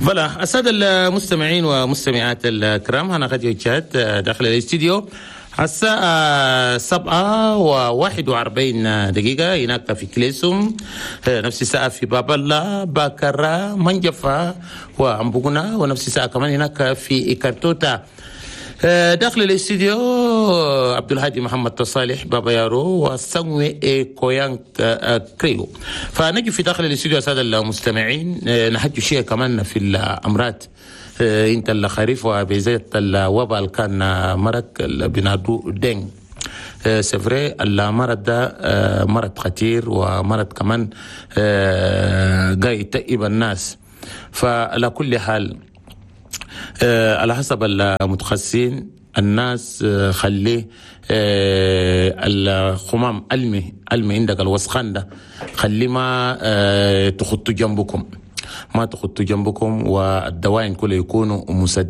فلا السادة المستمعين ومستمعات الكرام، أنا غادي وجهت داخل الاستديو الساعة 7:41 هناك في كليسوم، نفس الساعة في باب الله، باكرة، منجفة وأمبوغنا، ونفس الساعة كمان هناك في إيكارتوتا. داخل الاستديو عبد الهادي محمد تصالح بابا يارو وسموي كويان كريو. فنجي في داخل الاستديو الساده المستمعين نحكي شيء كمان في الامراض. انت الخريف وبزيت الوباء اللي كان مرض بنادو دين. سفري المرض ده مرض خطير ومرض كمان جاي يتعب الناس. فعلى كل حال على حسب المتخصصين الناس خليه الخمام المي عندك الوسخان ده خليه ما تخطوا جنبكم، ما تخطوا جنبكم، والدواين كله يكونوا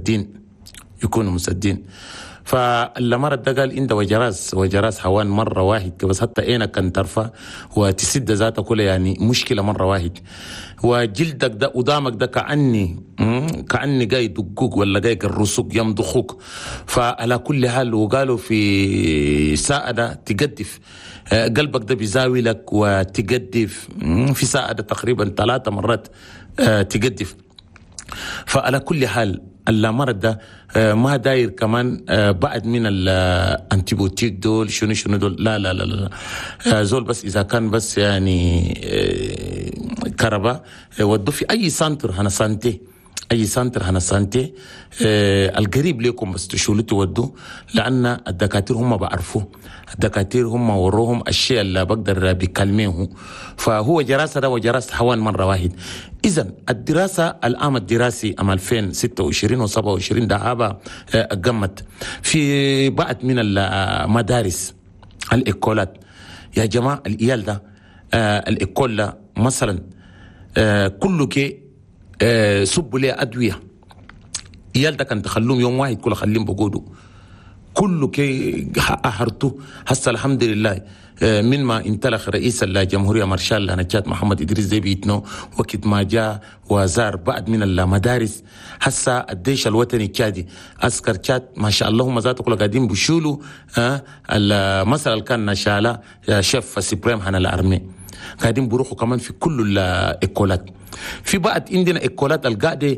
مسدين. فالمرض ده قال انت وجراس حوان مره واحد بس، حتى عينك كان ترفع وتسد ذاتها كلها، يعني مشكله مره واحد. وجلدك ده قدامك ده كأني جاي يدقوك ولا جاي يقرصوك يمضخوك. فعلى كل حال وقالوا في ساعة ده تقدف قلبك ده بيزاوي لك وتقدف في ساعة ده تقريبا 3 مرات تقدف. فعلى كل حال المرض ده ما داير كمان بعد من الانتيبيوتيك دول شنو دول، لا زول بس اذا كان بس يعني كهرباء ودوا في اي سنتر هنا سانتي القريب لكم بس تشولتوا ودوا، لان الدكاتره هم بعرفوا، الدكاتره هم وروهم الشيء اللي بقدر بيكلميه. فهو جراسه ده وجراسه حوان مره واحد. اذا الدراسه العام الدراسي عام 2026 و27 ده قمت في بعض من المدارس الايكولات. يا جماعه الإيال ده الايكول ده مثلا كله كي صبوا ليه أدوية، إيال ده كان تخلوهم يوم واحد كله خليهم بقودوا كله كي أحرتو. هسه الحمد لله من ما انطلق رئيس الجمهورية مارشال نجات محمد إدريس دي بيتنو وقت ما جاء وزار بعد من المدارس. هسه الجيش الوطني التشادي عسكر تشاد ما شاء الله هم ذاته كله قاعدين بيشيلوا المسألة اللي كان نشالة شيف سيبريم هنا الأرمي، قاعدين بيروحوا كمان في كل الإيكولات. في بعض عندنا إيكولات القاعدة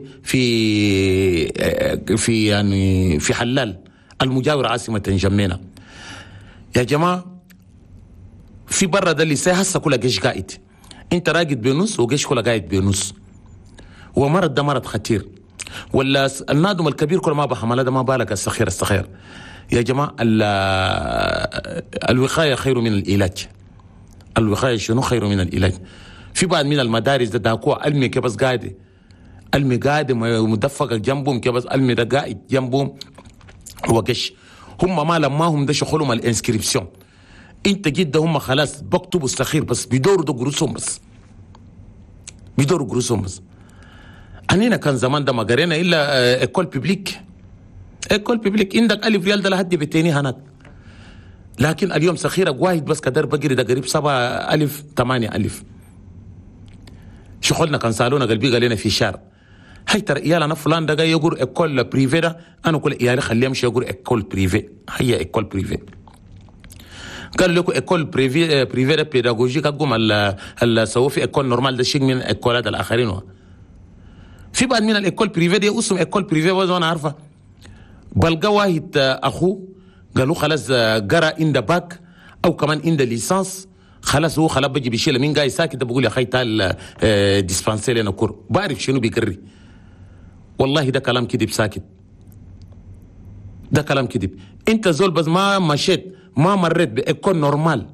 في يعني في حلال المجاور عاصمة جمينة. يا جماعة في برا ده اللي هسه كلها جيش قائد، انت راقد بنص وجيش كلها قاعد بنص. ومرض ده مرض خطير، ولا النادم الكبير كله ما بحمل هذا ما بالك الصخير. يا جماعة الوقاية خير من العلاج. الوقاية شنو خير من العلاج؟ في بعض من المدارس ده داكوا علمي كي بس قاعد مدفق جنبهم كي بس علمي ده قاعد جنبهم وقش. هم ما لما هم ده شغلهم الانسكريبسيون، انت جد هم خلاص بكتبوا السخير بس بيدوروا قروسهم بس. أنينا كان زمان ده ما قرينا إلا إيكول بيبليك عندك 1000 ريال ده لحد بتاني هناك. لكن اليوم سخيرك واحد بس كدر بقري ده قريب 7000 8000. شغلنا كان سالونا قلبي قال لنا في شهر هاي ترى إيال أنا فلان ده جاي يقول إيكول بريفي ده، أنا أقول إيالي خليه يمشي يقول إيكول بريفي. هي إيكول بريفي قال لكم إيكول بريفي ده بيداغوجيك أقوم اللي سووا في إيكول نورمال ده شيء من إيكولات الآخرين. في بعض من الإيكول بريفي دي اسم إيكول بريفي وأنا عارفة. بلقى واحد أخوه قالوا خلاص قرأ إند باك أو كمان إند ليسانس، خلاص هو خلاص بيجي بيشيل مين جاي ساكت بقول يا خي تعال ديسبانسير لنا كور، بعرف شنو بيقري. والله ده كلام كذب ساكت، ده كلام كذب. انت زول بس ما مشيت ما مريت بإيكول نورمال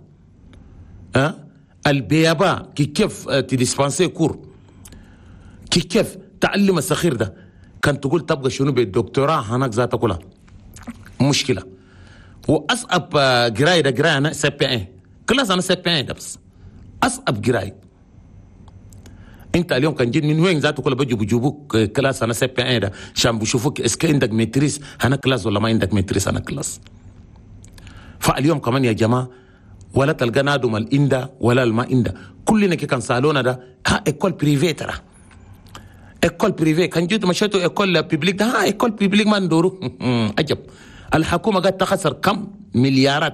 البيابا كيف تديسبانسير كور، كيف تعلم السخير ده كان تقول تبقى شنو بالدكتوراه هناك ذاتها كلها مشكلة. وأصعب قراية ده قراية أنا CP1 كلاس، أنا CP1 ده بس أصعب قراية. أنت اليوم كان جيت من وين ذاته كله بيجيبوك كلاس أنا CP1 ده عشان بيشوفوك إسكا عندك ماتريس هنا كلاس ولا ما عندك ماتريس هنا كلاس. فاليوم كمان يا جماعة ولا تلقى نادم الإندا ولا الما إندا، كلنا كي كان سالونا ده إيكول بريفي ترى ايكول بريفي كان جيت مشيتوا ايكول بيبليك ده ايكول بيبليك ما ندورو عجب. الحكومه قد تخسر كم مليارات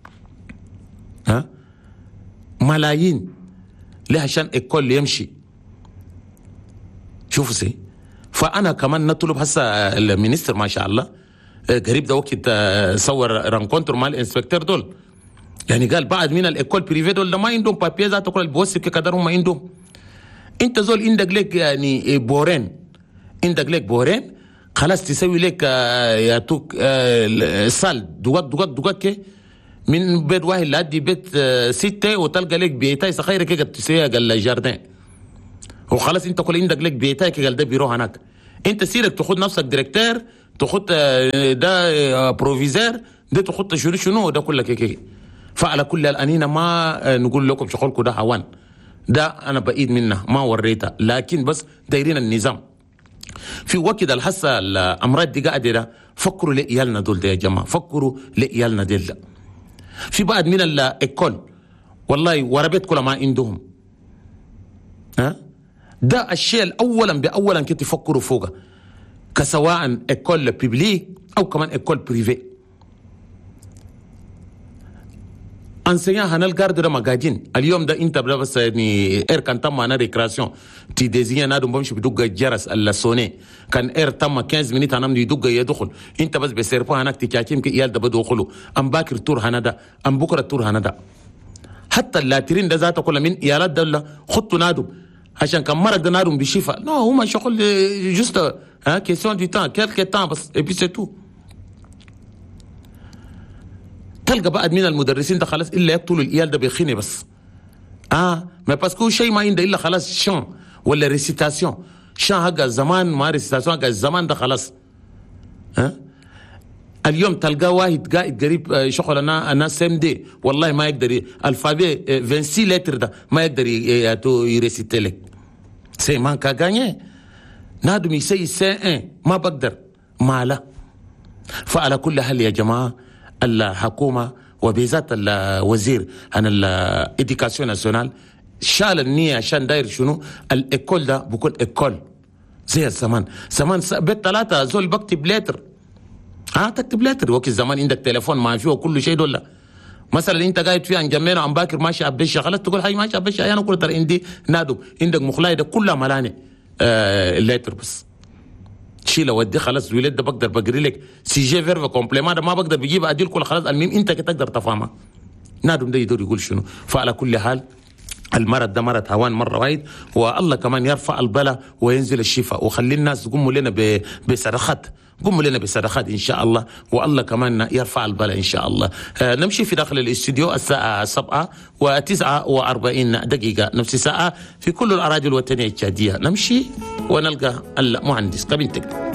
ملايين لها عشان ايكول يمشي. شوفوا سي. فانا كمان نطلب هسه المينستر ما شاء الله قريب ده وقت صور رانكونتر مع الانسبكتور دول، يعني قال بعد من الايكول بريفي دول ما عندهم بابيز تقول البوسك كده هم عندهم. انت زول عندك لك يعني بورين، عندك لك بورين خلاص تسوي لك ياتوك سال دوقات كي من بيت واحد لحد بيت 6 وتلقى لك بيتاي صغيره كده تسويها قال جاردين وخلاص. انت كل عندك لك بيتاي قال ده بيروح هناك. انت سيرك تاخد نفسك ديريكتور، تاخد ده بروفيزور، ده تاخد شنو ده كله كي. فعلى كل الانينا ما نقول لكم شغلكم ده هوان، ده انا بعيد منه ما وريته، لكن بس دايرين النظام. في وقت الحسه الامراض دي قاعده ده فكروا لعيالنا دول ده يا جماعه، فكروا لعيالنا دول ده. في بعض من الايكول والله وربيت كل ما عندهم ده الشيء الاولا باولا كنت تفكروا فوقه، كسواء ايكول بيبليك او كمان ايكول بريفي. انسيان هنال جارد ده مقاجين اليوم ده انت بس يعني اير كان تم انا ريكراسيون تي ديزين نادم بمشي بدق الجرس السوني كان اير تم 15 مينيت انا يدق يدخل انت بس بسيرفو هناك تشاكيم كي يال ده بدخلوا ام باكر تور هندا ام بكره تور هندا. حتى اللاترين ده ذاته كل من يالات ده خطوا نادم عشان كان مرض ده نادم بشفاء. نو هما شغل جوست كيسيون دي تان كيلكي تان بس اي بي سي تو. تلقى بعد من المدرسين ده خلاص الا يقتلوا العيال ده بيخيني بس ما باسكو شيء ما عنده الا خلاص شان ولا ريسيتاسيون. شان حق الزمان ما ريسيتاسيون حق الزمان ده خلاص. اليوم تلقى واحد قاعد قريب شغل انا سيم دي والله ما يقدر الفابي 26 لتر ده ما يقدر يريسيتي لك سي مان كاغاني نادم يسي سي ما بقدر ما لا. فعلى كل حال يا جماعه الحكومه وبذات الوزير عن الاديوكاسيون ناسيونال شال النية عشان داير شنو الايكول ده بكون ايكول زي الزمان. زمان بيت 3 زول بكتب لتر تكتب لتر. وقت الزمان عندك تليفون ما فيه وكل شيء دول. مثلا انت قاعد فيها انجمينا عم باكر ماشي ابشا خلاص تقول هاي ماشي ابشا انا قلت عندي نادو عندك مخلايده كلها ملاني اللتر بس شيله ودي خلاص الولاد ده بقدر بقري لك سي جي فيرف كومبليمان ده ما بقدر بجيب اديل كل خلاص. المهم انت تقدر تفهمها نادم ده يقدر يقول شنو. فعلى كل حال المرض ده مرض هوان مره واحد والله كمان يرفع البلاء وينزل الشفاء وخلي الناس قوموا لنا بصدقات قوموا لنا بصدقات ان شاء الله والله كمان يرفع البلاء ان شاء الله. نمشي في داخل الاستوديو الساعه 7:49 نفس الساعه في كل الاراضي الوطنيه التشاديه. نمشي ونلقى المهندس كابنتك.